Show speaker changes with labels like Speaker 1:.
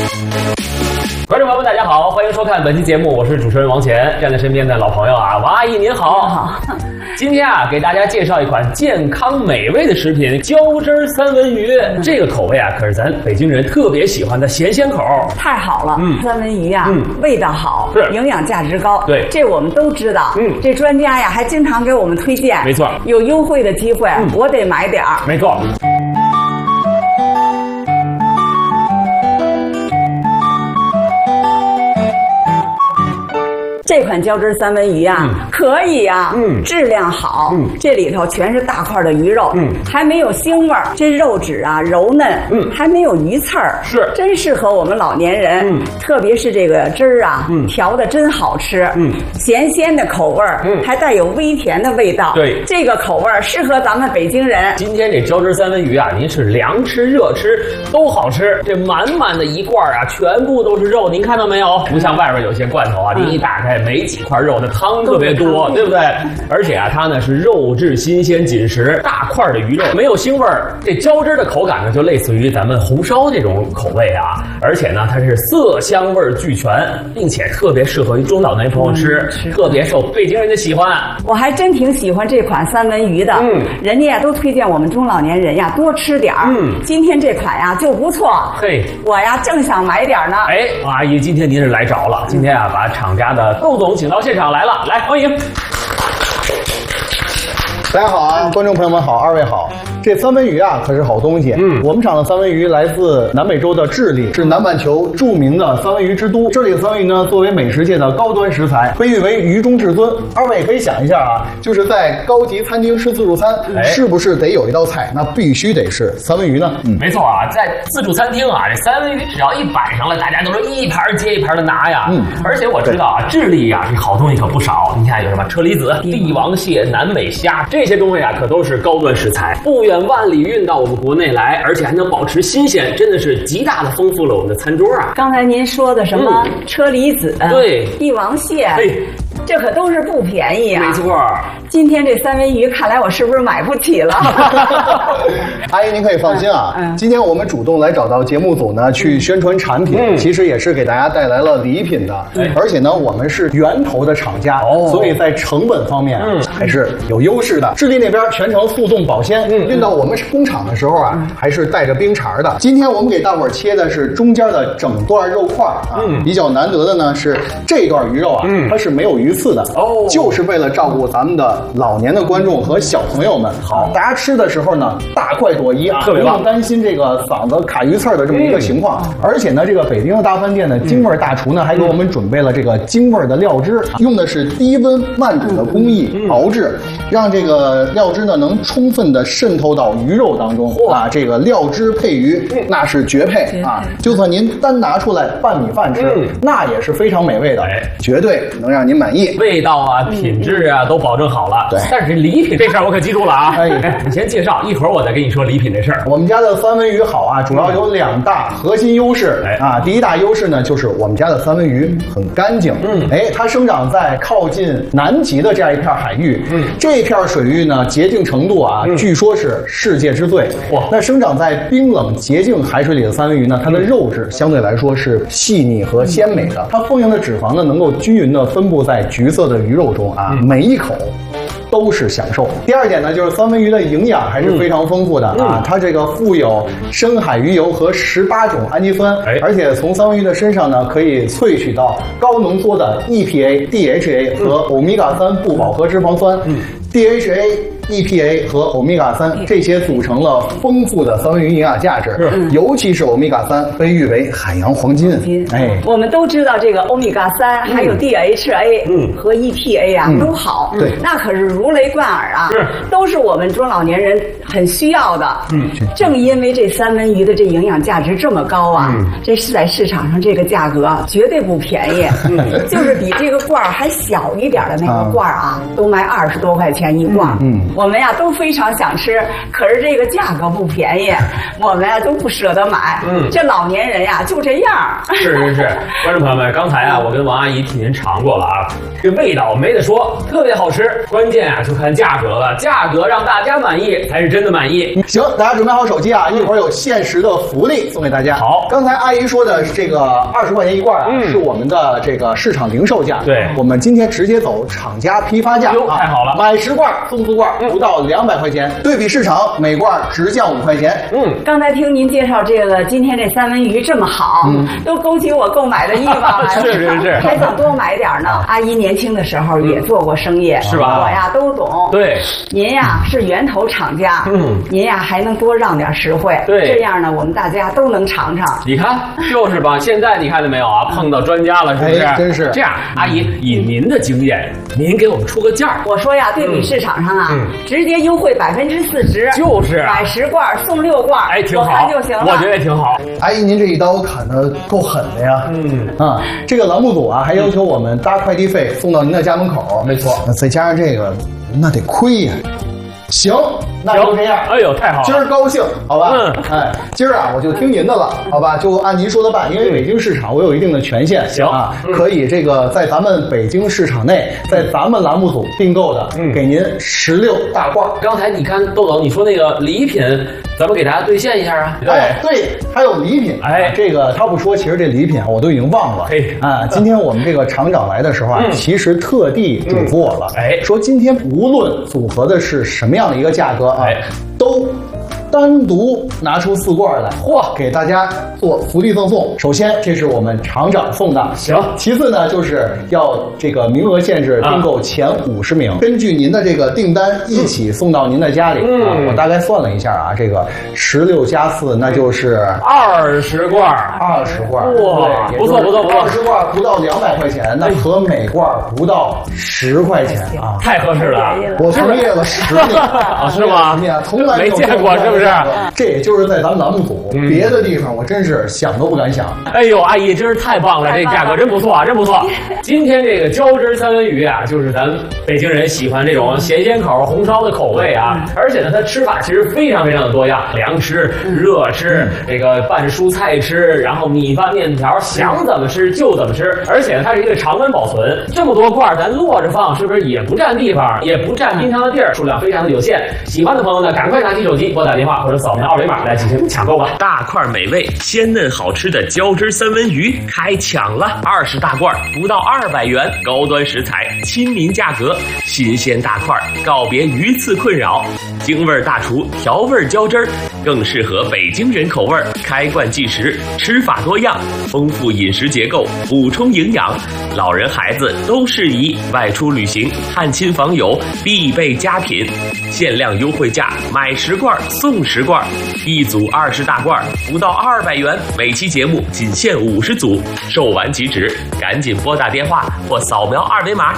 Speaker 1: 观众朋友们，大家好，欢迎收看本期节目，我是主持人王乾，站在身边的老朋友啊，王阿姨您好。
Speaker 2: 好。
Speaker 1: 今天啊，给大家介绍一款健康美味的食品——浇汁三文鱼。这个口味啊，可是咱北京人特别喜欢的咸鲜口。
Speaker 2: 太好了，三文鱼啊，味道好，
Speaker 1: 是
Speaker 2: 营养价值高。
Speaker 1: 对，
Speaker 2: 这我们都知道。这专家呀还经常给我们推荐。
Speaker 1: 没错，
Speaker 2: 有优惠的机会，我得买点儿。
Speaker 1: 没错。
Speaker 2: 这款浇汁三文鱼啊，可以啊，质量好，这里头全是大块的鱼肉，还没有腥味儿，这肉质啊柔嫩，还没有鱼刺儿，
Speaker 1: 是
Speaker 2: 真适合我们老年人，特别是这个汁儿啊，调的真好吃，咸鲜的口味儿，还带有微甜的味道，
Speaker 1: 对，这
Speaker 2: 个口味儿适合咱们北京人。
Speaker 1: 今天这浇汁三文鱼啊，您是凉吃热吃都好吃，这满满的一罐啊，全部都是肉，您看到没有？不像外边有些罐头啊，您一打开没几块肉，的汤特别多，对不对？而且啊，它呢是肉质新鲜紧实，大块的鱼肉没有腥味儿。这浇汁的口感呢，就类似于咱们红烧这种口味啊。而且呢，它是色香味俱全，并且特别适合于中老年朋友吃，特别受北京人的喜欢。
Speaker 2: 我还真挺喜欢这款三文鱼的，人家呀都推荐我们中老年人呀多吃点儿。今天这款呀就不错，
Speaker 1: 嘿，
Speaker 2: 我呀正想买点呢。
Speaker 1: 哎，王阿姨，今天您是来着了。今天啊，把厂家的窦总请到现场来了，来欢迎。
Speaker 3: 大家好啊，观众朋友们好，二位好。这三文鱼啊可是好东西。我们厂的三文鱼来自南美洲的智利，是南半球著名的三文鱼之都。这里的三文鱼呢，作为美食界的高端食材，被誉为鱼中至尊。二位可以想一下啊，就是在高级餐厅吃自助餐，是不是得有一道菜，那必须得是三文鱼呢？
Speaker 1: 没错啊，在自助餐厅啊，这三文鱼只要一摆上来，大家都是一盘接一盘的拿呀。而且我知道啊，智利啊这好东西可不少。你看有什么车厘子、帝王蟹、南美虾，这些东西啊可都是高端食材，不远万里运到我们国内来，而且还能保持新鲜，真的是极大的丰富了我们的餐桌啊。
Speaker 2: 刚才您说的什么车厘子、
Speaker 1: 对，
Speaker 2: 帝王蟹，这可都是不便宜啊。
Speaker 1: 没错。
Speaker 2: 今天这三文鱼看来我是不是买不起了？
Speaker 3: 阿姨您可以放心啊，今天我们主动来找到节目组呢去宣传产品，其实也是给大家带来了礼品的。而且呢我们是源头的厂家，所以在成本方面还是有优势的。智利那边全程速冻保鲜，运到我们工厂的时候啊还是带着冰碴的。今天我们给大伙儿切的是中间的整段肉块啊，比较难得的呢是这段鱼肉啊它是没有鱼刺的，就是为了照顾咱们的老年的观众和小朋友们，好，大家吃的时候呢，大快朵颐啊，不用担心这个嗓子卡鱼刺的这么一个情况。而且呢，这个北京的大饭店的京味大厨呢，还给我们准备了这个京味的料汁，用的是低温慢煮的工艺熬制，让这个料汁呢能充分的渗透到鱼肉当中啊。这个料汁配鱼那是绝配啊！就算您单拿出来拌米饭吃，那也是非常美味的，绝对能让您满意。
Speaker 1: 味道啊、品质啊都保证好了。对，但是礼品这事儿我可记住了啊！你先介绍，一会儿我再跟你说礼品这事儿。
Speaker 3: 我们家的三文鱼好啊，主要有2大核心优势。第一大优势呢，就是我们家的三文鱼很干净。它生长在靠近南极的这样一片海域。这片水域呢，洁净程度啊，据说是世界之最。那生长在冰冷洁净海水里的三文鱼呢，它的肉质相对来说是细腻和鲜美的。它丰盈的脂肪呢，能够均匀的分布在橘色的鱼肉中啊，每一口都是享受。第二点呢，就是三文鱼的营养还是非常丰富的啊，它这个富有深海鱼油和18种氨基酸，而且从三文鱼的身上呢，可以萃取到高浓缩的 EPA、DHA 和欧米伽3不饱和脂肪酸。DHA、EPA 和欧米伽3这些组成了丰富的三文鱼营养价值，尤其是欧米伽3被誉为海洋黄金。
Speaker 2: 我们都知道这个欧米伽3还有 DHA 和 EPA 啊都好，那可是如雷贯耳啊，都是我们中老年人很需要的。正因为这三文鱼的这营养价值这么高啊，这是在市场上这个价格绝对不便宜，就是比这个罐儿还小一点的那个罐儿啊，都卖20多块钱一罐。 我们呀都非常想吃，可是这个价格不便宜，我们呀都不舍得买。这老年人呀就这样。
Speaker 1: 是，观众朋友们，刚才啊我跟王阿姨替您尝过了啊，这味道没得说，特别好吃。关键啊就看价格了，价格让大家满意才是真的满意。
Speaker 3: 行，大家准备好手机啊，一会儿有限时的福利送给大家。
Speaker 1: 好，
Speaker 3: 刚才阿姨说的这个20块钱一罐啊，是我们的这个市场零售价。
Speaker 1: 对，
Speaker 3: 我们今天直接走厂家批发价
Speaker 1: 太好了，
Speaker 3: 买10罐送4罐，不到200块钱。对比市场，每罐直降5块钱。
Speaker 2: 刚才听您介绍这个今天这三文鱼这么好，都勾起我购买的欲望来了。
Speaker 1: 是，
Speaker 2: 还想多买点呢。阿姨年轻的时候也做过生意，
Speaker 1: 是吧？
Speaker 2: 我呀都懂。
Speaker 1: 对，
Speaker 2: 您呀是源头厂家，您呀还能多让点实惠。
Speaker 1: 对，
Speaker 2: 这样呢，我们大家都能尝尝。
Speaker 1: 你看，就是吧？现在你看到没有啊？碰到专家了，是不是？
Speaker 3: 真是
Speaker 1: 这样，阿姨，以您的经验，您给我们出个价。
Speaker 2: 我说呀，对比市场上啊，直接优惠40%，
Speaker 1: 就是
Speaker 2: 买10罐送6罐，
Speaker 1: 哎，挺好，
Speaker 2: 我看就行了。
Speaker 1: 我觉得也挺好。
Speaker 3: 阿姨，您这一刀砍得够狠的呀。这个栏目组啊，还要求我们搭快递费送到您的家门口。
Speaker 1: 没错，
Speaker 3: 再加上这个，那得亏呀。行，那就这样。
Speaker 1: 哎呦，太好了！
Speaker 3: 今儿高兴，好吧？今儿啊，我就听您的了，好吧？就按您说的办，因为北京市场我有一定的权限，
Speaker 1: 行
Speaker 3: 啊，可以这个在咱们北京市场内，在咱们栏目组订购的，给您16大罐。
Speaker 1: 刚才你看豆豆你说那个礼品，咱们给大家兑现一下啊。
Speaker 3: 对，还有礼品。这个他不说，其实这礼品我都已经忘了。今天我们这个厂长来的时候啊，其实特地嘱咐我了，说今天无论组合的是什么样的一个价格啊，都单独拿出4罐来，给大家做福利赠送。首先，这是我们厂长送的，
Speaker 1: 行。
Speaker 3: 其次呢，就是要这个名额限制，订购前50名，根据您的这个订单一起送到您的家里。我大概算了一下啊，这个16加4，那就是
Speaker 1: 20罐
Speaker 3: ，20罐。
Speaker 1: 哇，不错
Speaker 3: ，20罐不到200块钱，那合每罐不到10块钱啊，
Speaker 1: 太合适了。
Speaker 3: 我从业了10年
Speaker 1: 啊，是吗？
Speaker 3: 从来
Speaker 1: 没见过，是不是？
Speaker 3: 这也就是在咱们栏目组，别的地方我真是想都不敢想。
Speaker 1: 哎呦，阿姨真是太棒了，这价格真不错啊，真不错。今天这个浇汁三文鱼啊，就是咱北京人喜欢这种咸鲜口、红烧的口味啊，而且呢，它吃法其实非常的多样，凉吃、热吃，这个拌蔬菜吃，然后米饭、面条，想怎么吃就怎么吃。而且呢，它是一个常温保存，这么多罐咱摞着放，是不是也不占地方，也不占冰箱的地儿，数量非常的有限。喜欢的朋友呢，赶快拿起手机拨打电话或者扫描2维码来进行抢购吧。
Speaker 4: 大块美味、鲜嫩好吃的浇汁三文鱼开抢了，20大罐不到200元，高端食材，亲民价格，新鲜大块，告别鱼刺困扰，京味大厨调味浇汁儿，更适合北京人口味，开罐即食，吃法多样，丰富饮食结构，补充营养，老人孩子都适宜，外出旅行、探亲访友必备佳品。限量优惠价，买10罐送10罐，一组20大罐不到200元，每期节目仅限50组，售完即止，赶紧拨打电话或扫描2维码